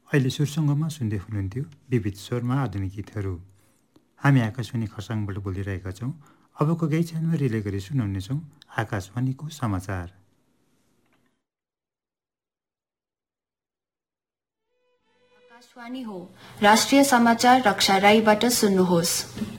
अहिले सुरसङ्गमा सुन्दै हुनुहुन्थ्यो विविध स्वरमा आधुनिक गीतहरू। हामी आकाशवाणी खरसाङबाट बोलिरहेका छौँ। अबको केही क्षणमा रिले गरी सुनाउनेछौँ आकाशवाणीको समाचार। आकाशवाणी हो, राष्ट्रिय समाचार रक्षा राईबाट सुन्नुहोस्।